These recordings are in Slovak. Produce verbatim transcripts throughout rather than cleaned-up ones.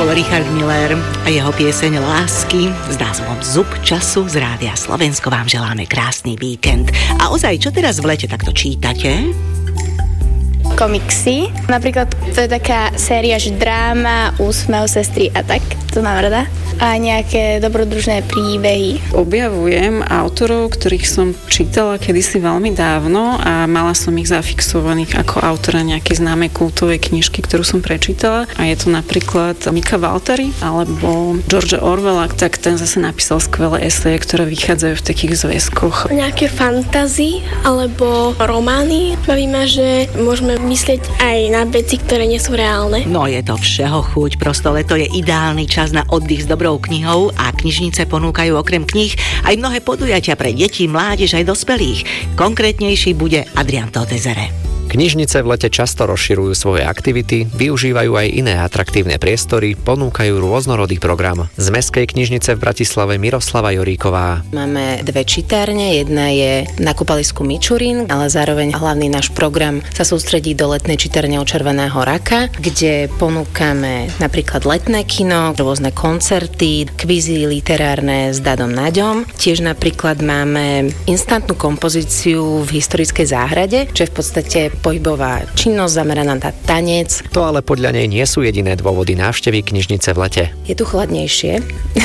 bol Richard Miller a jeho pieseň Lásky s názvom Zub času z Rádia Slovensko. Vám želáme krásny víkend. A ozaj, čo teraz v lete takto čítate? Komiksy. Napríklad to je taká séria, že dráma, úsmev, sestry a tak. To mám rada. A nejaké dobrodružné príbehy. Objavujem autorov, ktorých som čítala kedysi veľmi dávno a mala som ich zafixovaných ako autora nejakej známej kultovej knižky, ktorú som prečítala. A je to napríklad Mika Waltari alebo Georgea Orwella, tak ten zase napísal skvelé eseje, ktoré vychádzajú v takých zväzkoch. Nejaké fantasy alebo romány. Baví ma, že môžeme myslieť aj na veci, ktoré nie sú reálne. No je to všeho chuť, prosto leto je ideálny čas na oddych s dobrou knihou a knižnice ponúkajú okrem kníh aj mnohé podujatia pre deti, mládež aj dospelých. Konkrétnejší bude Adrian Totezere. Knižnice v lete často rozširujú svoje aktivity, využívajú aj iné atraktívne priestory, ponúkajú rôznorodý program. Z Mestskej knižnice v Bratislave Miroslava Joríková. Máme dve čitárne, jedna je na kúpalisku Mičurín, ale zároveň hlavný náš program sa sústredí do letnej čitárne od Červeného raka, kde ponúkame napríklad letné kino, rôzne koncerty, kvízy literárne s Dadom Naďom. Tiež napríklad máme instantnú kompozíciu v historickej záhrade, čo je v podstate pohybová činnosť zameraná na tanec. To ale podľa nej nie sú jediné dôvody návštevy knižnice v lete. Je tu chladnejšie.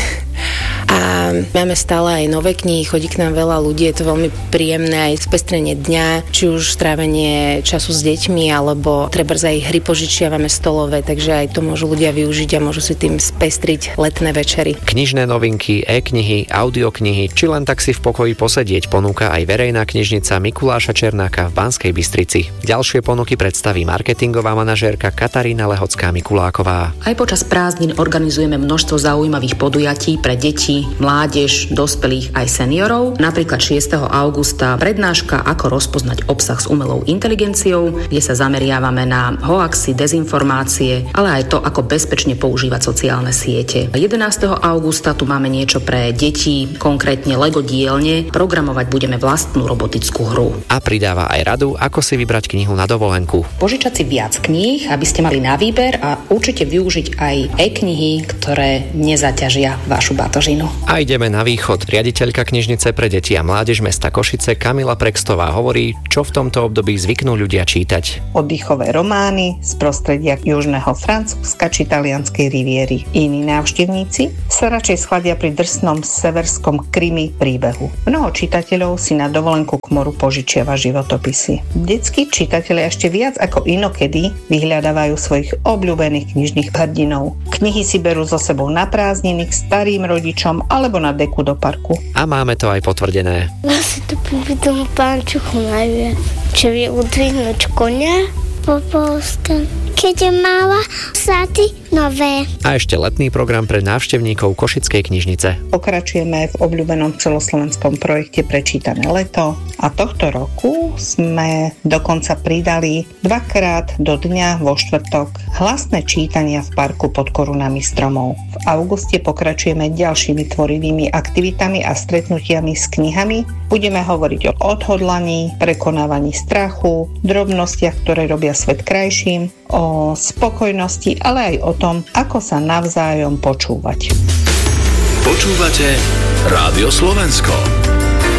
A máme stále aj nové knihy, chodí k nám veľa ľudí, je to veľmi príjemné aj spestrenie dňa, či už strávenie času s deťmi, alebo trebárs aj hry požičiavame stolové, takže aj to môžu ľudia využiť a môžu si tým spestriť letné večery. Knižné novinky, e-knihy, audioknihy, či len tak si v pokoji posedieť ponúka aj verejná knižnica Mikuláša Černáka v Banskej Bystrici. Ďalšie ponuky predstaví marketingová manažérka Katarína Lehocká-Mikuláková. Aj počas prázdnin organizujeme množstvo zaujímavých podujatí pre deti, mládež, dospelých aj seniorov. Napríklad šiesteho augusta prednáška Ako rozpoznať obsah s umelou inteligenciou, kde sa zameriavame na hoaxy, dezinformácie, ale aj to, ako bezpečne používať sociálne siete. jedenásteho augusta tu máme niečo pre deti, konkrétne Lego dielne. Programovať budeme vlastnú robotickú hru. A pridáva aj radu, ako si vybrať knihu na dovolenku. Požičať si viac kníh, aby ste mali na výber a určite využiť aj e-knihy, ktoré nezaťažia vašu batožinu. A ideme na východ. Riaditeľka knižnice pre deti a mládež mesta Košice Kamila Prekstová hovorí, čo v tomto období zvyknú ľudia čítať. Oddychové romány z prostredia južného Francúzska či talianskej riviery. Iní návštevníci sa radšej schladia pri drsnom severskom krimi príbehu. Mnoho čitateľov si na dovolenku k moru požičiava životopisy. Detskí čitatelia ešte viac ako inokedy vyhľadávajú svojich obľúbených knižných hrdinov. Knihy si berú so sebou na prázdniny k starým rodičom alebo na deku do parku. A máme to aj potvrdené. Asi to pri tomu pánčuchu najviac. Čo vie udvihnúť konia po polsku. Keď je mala saty nové. A ešte letný program pre návštevníkov Košickej knižnice. Pokračujeme v obľúbenom celoslovenskom projekte Prečítané leto a tohto roku sme dokonca pridali dvakrát do dňa vo štvrtok hlasné čítania v parku pod korunami stromov. V auguste pokračujeme ďalšími tvorivými aktivitami a stretnutiami s knihami. Budeme hovoriť o odhodlaní, prekonávaní strachu, drobnostiach, ktoré robia svet krajším, o spokojnosti, ale aj o tom, ako sa navzájom počúvať. Počúvate Rádio Slovensko.